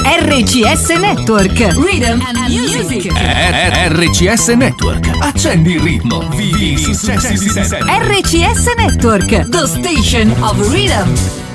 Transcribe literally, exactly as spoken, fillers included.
R C S Network. Rhythm and Music. R C S Network. Accendi il ritmo. Vivi i successi di sempre. R C S Network, the station of rhythm.